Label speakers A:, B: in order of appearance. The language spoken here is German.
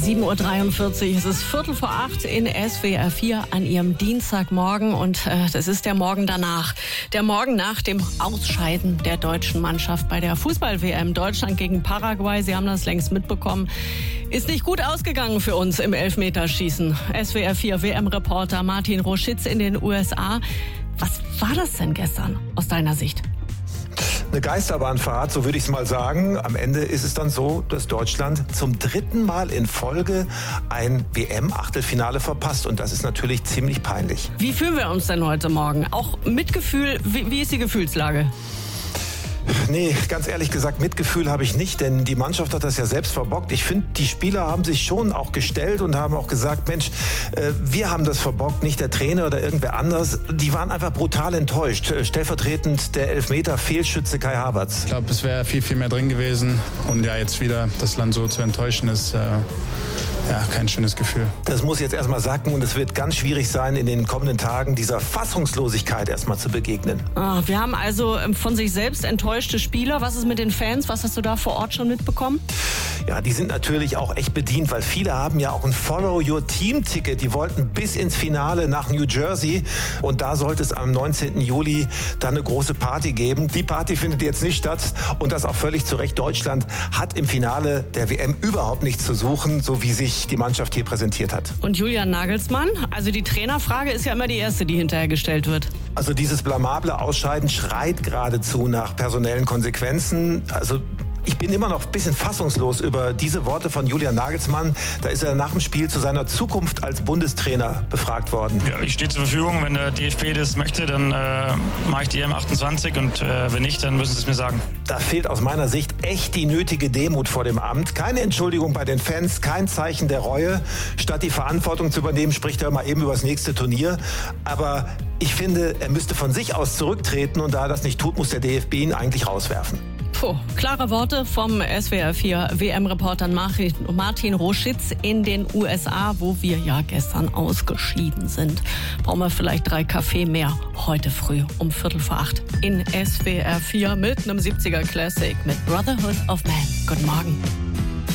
A: 7.43 Uhr, es ist 7:45 in SWR 4 an Ihrem Dienstagmorgen und das ist der Morgen danach. Der Morgen nach dem Ausscheiden der deutschen Mannschaft bei der Fußball-WM Deutschland gegen Paraguay. Sie haben das längst mitbekommen. Ist nicht gut ausgegangen für uns im Elfmeterschießen. SWR 4 WM-Reporter Martin Roschitz in den USA. Was war das denn gestern aus deiner Sicht?
B: Eine Geisterbahnfahrt, so würde ich es mal sagen. Am Ende ist es dann so, dass Deutschland zum 3. Mal in Folge ein WM-Achtelfinale verpasst. Und das ist natürlich ziemlich peinlich.
A: Wie fühlen wir uns denn heute Morgen? Auch Mitgefühl, wie ist die Gefühlslage?
B: Nee, ganz ehrlich gesagt, Mitgefühl habe ich nicht, denn die Mannschaft hat das ja selbst verbockt. Ich finde, die Spieler haben sich schon auch gestellt und haben auch gesagt, Mensch, wir haben das verbockt, nicht der Trainer oder irgendwer anders. Die waren einfach brutal enttäuscht. Stellvertretend der Elfmeter-Fehlschütze Kai Havertz.
C: Ich glaube, es wäre viel mehr drin gewesen. Und ja, jetzt wieder das Land so zu enttäuschen, ist kein schönes Gefühl.
B: Das muss jetzt erstmal sacken und es wird ganz schwierig sein, in den kommenden Tagen dieser Fassungslosigkeit erstmal zu begegnen.
A: Wir haben also von sich selbst enttäuschte Spieler. Was ist mit den Fans? Was hast du da vor Ort schon mitbekommen?
B: Ja, die sind natürlich auch echt bedient, weil viele haben ja auch ein Follow-Your-Team-Ticket. Die wollten bis ins Finale nach New Jersey und da sollte es am 19. Juli dann eine große Party geben. Die Party findet jetzt nicht statt und das auch völlig zu Recht. Deutschland hat im Finale der WM überhaupt nichts zu suchen, so wie sich die Mannschaft hier präsentiert hat.
A: Und Julian Nagelsmann? Also die Trainerfrage ist ja immer die erste, die hinterher gestellt wird.
B: Also dieses blamable Ausscheiden schreit geradezu nach personellen Konsequenzen. Also ich bin immer noch ein bisschen fassungslos über diese Worte von Julian Nagelsmann. Da ist er nach dem Spiel zu seiner Zukunft als Bundestrainer befragt worden.
D: Ja, ich stehe zur Verfügung. Wenn der DFB das möchte, dann mache ich die M28 und wenn nicht, dann müssen sie es mir sagen.
B: Da fehlt aus meiner Sicht echt die nötige Demut vor dem Amt. Keine Entschuldigung bei den Fans, kein Zeichen der Reue. Statt die Verantwortung zu übernehmen, spricht er mal eben über das nächste Turnier. Aber ich finde, er müsste von sich aus zurücktreten und da er das nicht tut, muss der DFB ihn eigentlich rauswerfen.
A: Puh, klare Worte vom SWR 4 WM-Reporter Martin Roschitz in den USA, wo wir ja gestern ausgeschieden sind. Brauchen wir vielleicht 3 Kaffee mehr heute früh um 7:45 in SWR 4 mit einem 70er Classic mit Brotherhood of Man. Guten Morgen.